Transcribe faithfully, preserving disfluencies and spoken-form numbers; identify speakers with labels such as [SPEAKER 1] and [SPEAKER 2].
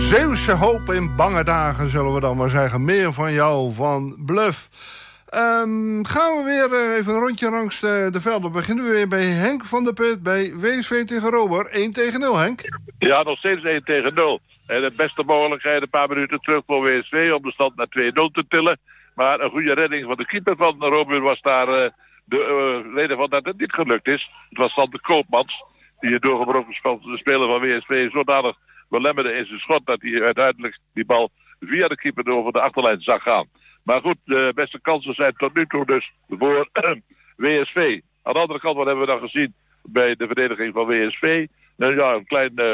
[SPEAKER 1] Zeeuwse hoop in bange dagen, zullen we dan maar zeggen. Meer van jou, van Bluff. Um, gaan we weer uh, even een rondje langs de, de velden. Beginnen we weer bij Henk van der Put bij W S V tegen Robert. één tegen nul, Henk.
[SPEAKER 2] Ja, nog steeds één tegen nul. En de beste mogelijkheid een paar minuten terug voor W S V om de stand naar twee nul te tillen. Maar een goede redding van de keeper van Robert was daar uh, de uh, reden van dat het niet gelukt is. Het was dan de Koopmans, die het doorgebroken speler van W S V zodanig belemmerde in zijn schot dat hij uiteindelijk die bal via de keeper over de achterlijn zag gaan. Maar goed, de beste kansen zijn tot nu toe dus voor W S V. Aan de andere kant, wat hebben we dan gezien bij de verdediging van W S V? Nou ja, een klein uh,